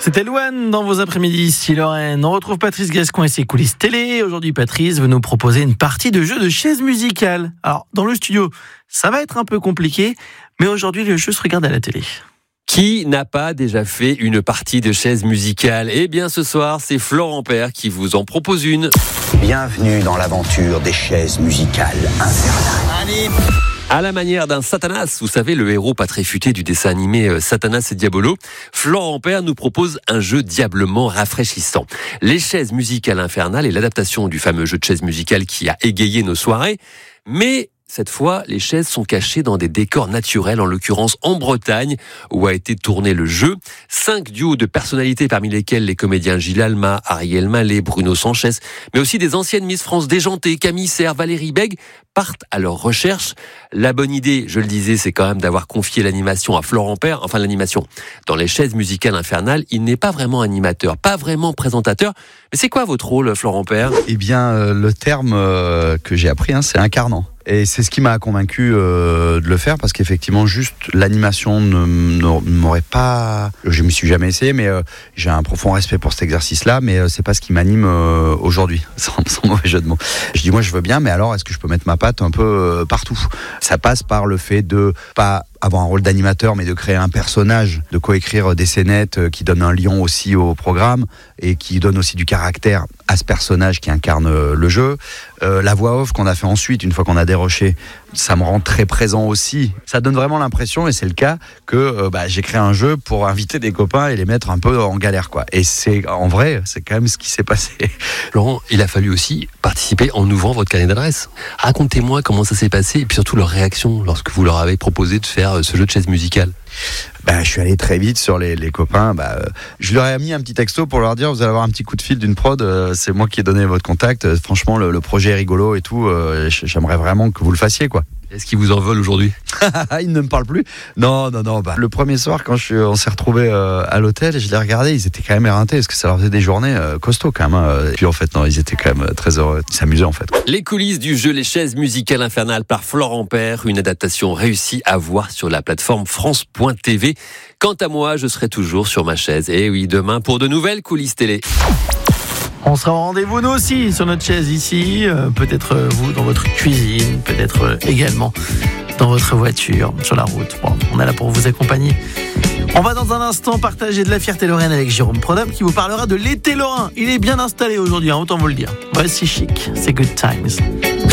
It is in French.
C'était Louane dans vos après-midi ici Lorraine. On retrouve Patrice Gascon et ses coulisses télé. Aujourd'hui, Patrice veut nous proposer une partie de jeu de chaises musicales. Alors, dans le studio, ça va être un peu compliqué, mais aujourd'hui, le jeu se regarde à la télé. Qui n'a pas déjà fait une partie de chaises musicales ? Eh bien, ce soir, c'est Florent Père qui vous en propose une. Bienvenue dans l'aventure des chaises musicales infernales. Allez. À la manière d'un Satanas, vous savez, le héros pas très futé du dessin animé Satanas et Diabolo, Florent Père nous propose un jeu diablement rafraîchissant. Les chaises musicales infernales est l'adaptation du fameux jeu de chaises musicales qui a égayé nos soirées, mais cette fois, les chaises sont cachées dans des décors naturels, en l'occurrence en Bretagne, où a été tourné le jeu. 5 duos de personnalités, parmi lesquels les comédiens Gilles Alma, Ariel Mallet, Bruno Sanchez, mais aussi des anciennes Miss France déjantées, Camille Serre, Valérie Bègue, partent à leur recherche. La bonne idée, je le disais, c'est quand même d'avoir confié l'animation à Florent Père. Enfin, l'animation. Dans les chaises musicales infernales, il n'est pas vraiment animateur, pas vraiment présentateur. Mais c'est quoi votre rôle, Florent Père ? Eh bien, le terme que j'ai appris, c'est incarnant. Et c'est ce qui m'a convaincu de le faire, parce qu'effectivement, juste l'animation ne m'aurait pas... Je me suis jamais essayé, mais j'ai un profond respect pour cet exercice-là, mais c'est pas ce qui m'anime aujourd'hui, sans mauvais jeu de mots. Je dis, moi, je veux bien, mais alors, est-ce que je peux mettre ma patte un peu partout ? Ça passe par le fait de pas avoir un rôle d'animateur, mais de créer un personnage, de coécrire des scénettes qui donnent un lion aussi au programme et qui donnent aussi du caractère à ce personnage qui incarne le jeu. La voix off qu'on a fait ensuite, une fois qu'on a déroché, ça me rend très présent aussi. Ça donne vraiment l'impression, et c'est le cas, que j'ai créé un jeu pour inviter des copains et les mettre un peu en galère, quoi. Et c'est, en vrai, c'est quand même ce qui s'est passé. Laurent, il a fallu aussi participer en ouvrant votre carnet d'adresses. Racontez-moi comment ça s'est passé et puis surtout leur réaction lorsque vous leur avez proposé de faire ce jeu de chaises musicales. Je suis allé très vite sur les copains. Je leur ai mis un petit texto pour leur dire, vous allez avoir un petit coup de fil d'une prod. C'est moi qui ai donné votre contact. Franchement, le projet est rigolo et tout. J'aimerais vraiment que vous le fassiez, quoi. Est-ce qu'ils vous en veulent aujourd'hui ? Ils ne me parlent plus. Non. Le premier soir, quand on s'est retrouvés à l'hôtel, je les regardais, ils étaient quand même éreintés, parce que ça leur faisait des journées costauds quand même. Et puis en fait, non, ils étaient quand même très heureux. Ils s'amusaient en fait. Les coulisses du jeu Les chaises musicales infernales par Florent Père, une adaptation réussie à voir sur la plateforme France.tv. Quant à moi, je serai toujours sur ma chaise. Et oui, demain pour de nouvelles coulisses télé. On sera au rendez-vous nous aussi sur notre chaise ici, peut-être vous dans votre cuisine, peut-être également dans votre voiture, sur la route. Bon, on est là pour vous accompagner. On va dans un instant partager de la fierté lorraine avec Jérôme Prodhomme qui vous parlera de l'été lorrain. Il est bien installé aujourd'hui, autant vous le dire. Voici Chic, c'est Good Times.